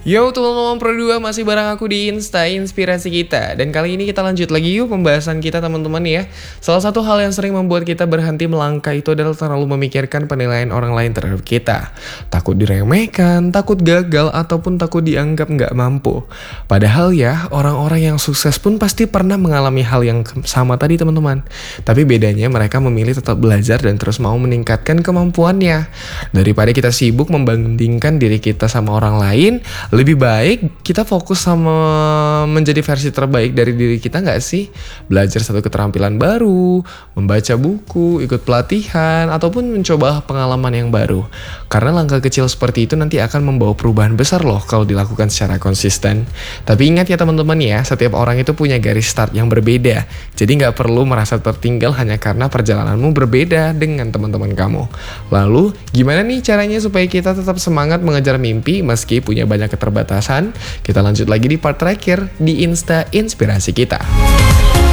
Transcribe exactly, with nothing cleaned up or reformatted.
Yo teman-teman Pro dua, masih bareng aku di Insta Inspirasi Kita. Dan kali ini kita lanjut lagi yuk pembahasan kita teman-teman ya. Salah satu hal yang sering membuat kita berhenti melangkah itu adalah terlalu memikirkan penilaian orang lain terhadap kita. Takut diremehkan, takut gagal, ataupun takut dianggap nggak mampu. Padahal ya, orang-orang yang sukses pun pasti pernah mengalami hal yang sama tadi teman-teman. Tapi bedanya mereka memilih tetap belajar dan terus mau meningkatkan kemampuannya. Daripada kita sibuk membandingkan diri kita sama orang lain, lebih baik kita fokus sama menjadi versi terbaik dari diri kita nggak sih? Belajar satu keterampilan baru, membaca buku, ikut pelatihan, ataupun mencoba pengalaman yang baru. Karena langkah kecil seperti itu nanti akan membawa perubahan besar loh kalau dilakukan secara konsisten. Tapi ingat ya teman-teman ya, setiap orang itu punya garis start yang berbeda. Jadi nggak perlu merasa tertinggal hanya karena perjalananmu berbeda dengan teman-teman kamu. Lalu, gimana nih caranya supaya kita tetap semangat mengejar mimpi meski punya banyak keterbatasan? Kita lanjut lagi di part terakhir di Insta Inspirasi Kita.